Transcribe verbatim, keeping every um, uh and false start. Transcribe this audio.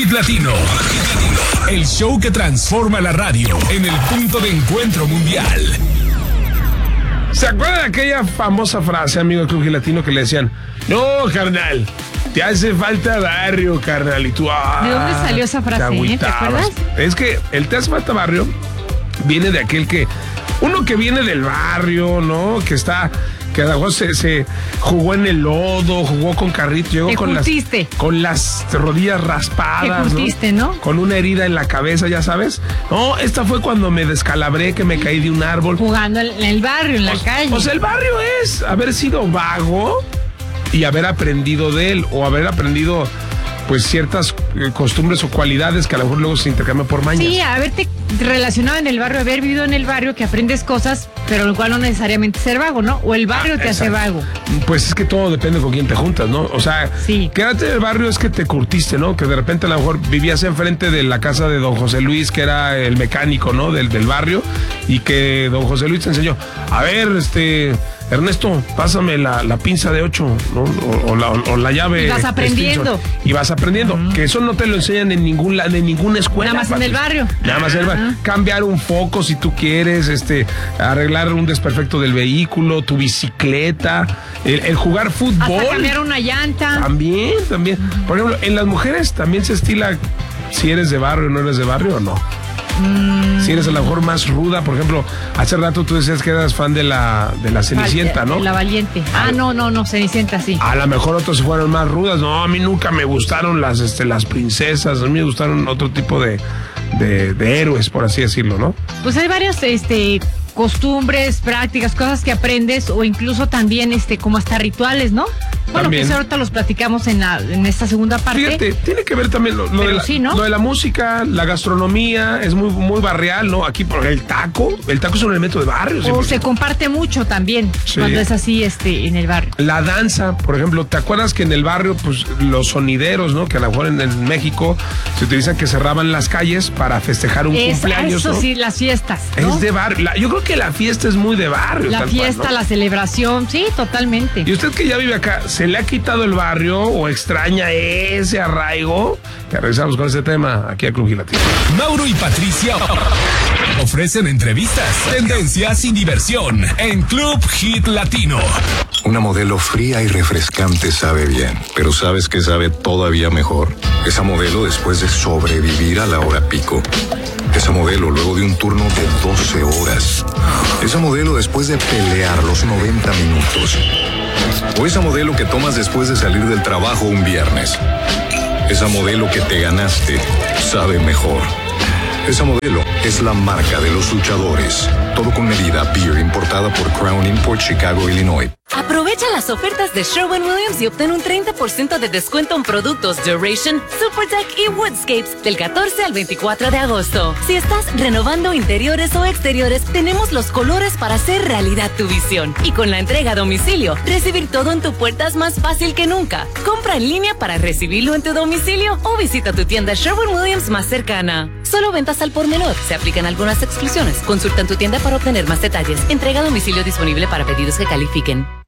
Hit Latino, el show que transforma la radio en el punto de encuentro mundial. ¿Se acuerdan de aquella famosa frase, amigo del Club Hit Latino, que le decían, no, carnal, te hace falta barrio, carnal? Y tú, ah, ¿de dónde salió esa frase? ¿Te, ¿te acuerdas? Es que el te hace falta barrio viene de aquel que, uno que viene del barrio, ¿no? Que está, que a lo mejor se, se jugó en el lodo, jugó con carrito, llegó Te con las, con las rodillas raspadas, Te curtiste, ¿no? ¿no? Con una herida en la cabeza, ya sabes. No, esta fue cuando me descalabré, que me caí de un árbol. Jugando en el barrio, en la o, calle. O sea, el barrio es haber sido vago y haber aprendido de él, o haber aprendido pues ciertas eh, costumbres o cualidades que a lo mejor luego se intercambian por mañas. Sí, haberte relacionado en el barrio, haber vivido en el barrio, que aprendes cosas, pero lo cual no necesariamente ser vago, ¿no? O el barrio ah, te exacto. hace vago. Pues es que todo depende con quién te juntas, ¿no? O sea, sí. quédate en el barrio es que te curtiste, ¿no? Que de repente a lo mejor vivías enfrente de la casa de don José Luis, que era el mecánico, ¿no? Del, del barrio, y que don José Luis te enseñó, a ver, este... Ernesto, pásame la, la pinza de ocho, ¿no? O, o, la, o, o la llave. Y vas aprendiendo. Stinson. Y vas aprendiendo. Uh-huh. Que eso no te lo enseñan en ningún en ninguna escuela. Nada más Patrick. En el barrio. Nada más en el barrio. Uh-huh. Cambiar un foco si tú quieres, este, arreglar un desperfecto del vehículo, tu bicicleta, el, el jugar fútbol. Hasta cambiar una llanta. También, también. Uh-huh. Por ejemplo, en las mujeres también se estila si eres de barrio o no eres de barrio o no. Mm. Si eres a lo mejor más ruda, por ejemplo, hace rato tú decías que eras fan de la de la Cenicienta, ¿no? De la Valiente. Ah, no, no, no, Cenicienta sí. A lo mejor otros fueron más rudas. No, a mí nunca me gustaron las este las princesas, a mí me gustaron otro tipo de, de, de héroes, por así decirlo, ¿no? Pues hay varias este costumbres, prácticas, cosas que aprendes, o incluso también este como hasta rituales, ¿no? Bueno, también. Pues ahorita los platicamos en, la, en esta segunda parte. Fíjate, tiene que ver también lo, lo, de, la, sí, ¿no? lo de la música, la gastronomía, es muy muy barrial, ¿no? Aquí, por el taco, el taco es un elemento de barrio. O se comparte mucho también, sí. Cuando es así este en el barrio. La danza, por ejemplo, ¿te acuerdas que en el barrio, pues, los sonideros, ¿no? Que a lo mejor en, en México se utilizan que cerraban las calles para festejar un es, cumpleaños, eso ¿no? Sí, las fiestas, ¿no? Es de barrio. La, yo creo que la fiesta es muy de barrio. La fiesta, cual, ¿no? La celebración, sí, totalmente. Y usted que ya vive acá, ¿se le ha quitado el barrio o extraña ese arraigo? Que regresamos con este tema aquí a Club Hit Latino. Mauro y Patricia ofrecen entrevistas, tendencias y diversión en Club Hit Latino. Una modelo fría y refrescante sabe bien, pero ¿sabes qué sabe todavía mejor? Esa modelo después de sobrevivir a la hora pico. Esa modelo luego de un turno de doce horas. Esa modelo después de pelear los noventa minutos. O esa modelo que tomas después de salir del trabajo un viernes. Esa modelo que te ganaste sabe mejor. Esa modelo es la marca de los luchadores. Todo con medida. Beer importada por Crown Import, Chicago, Illinois. Aprovecha las ofertas de Sherwin-Williams y obtén un treinta por ciento de descuento en productos Duration, SuperTech y Woodscapes del catorce al veinticuatro de agosto. Si estás renovando interiores o exteriores, tenemos los colores para hacer realidad tu visión. Y con la entrega a domicilio, recibir todo en tu puerta es más fácil que nunca. Compra en línea para recibirlo en tu domicilio o visita tu tienda Sherwin-Williams más cercana. Solo ventas al por menor. Se aplican algunas exclusiones. Consulta en tu tienda para obtener más detalles. Entrega a domicilio disponible para pedidos que califiquen.